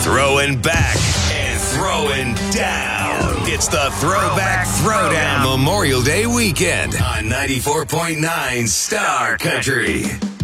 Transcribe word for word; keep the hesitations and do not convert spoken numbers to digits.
Throwing back and throwing down. It's the Throwback, Throwdown Memorial Day weekend on ninety-four point nine Star Country.